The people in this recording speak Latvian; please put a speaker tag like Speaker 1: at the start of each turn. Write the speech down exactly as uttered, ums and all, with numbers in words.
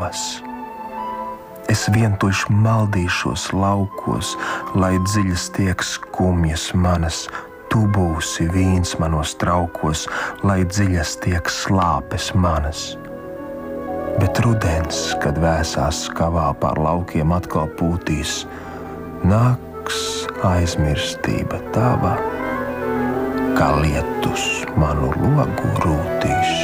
Speaker 1: mājās. Es vientuļš maldīšos laukos, lai dziļas tiek skumjas manas. Tu būsi vīns manos traukos, lai dziļas tiek slāpes manas. Bet rudens, kad vēsās skavā pār laukiem atkal pūtīs, nāks aizmirstība tava, kā lietus manu logu rūtīs.